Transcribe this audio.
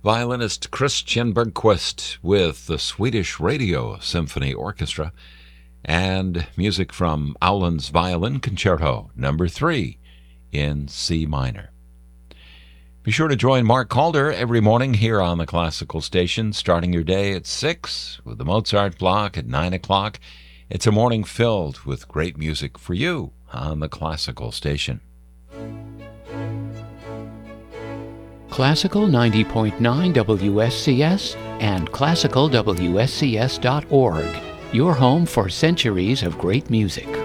violinist Christian Bergquist with the Swedish Radio Symphony Orchestra and music from Aulin's Violin Concerto No. 3 in C minor. Be sure to join Mark Calder every morning here on the Classical Station, starting your day at 6 with the Mozart block at 9 o'clock. It's a morning filled with great music for you on the Classical Station. Classical 90.9 WSCS and classicalwscs.org, your home for centuries of great music.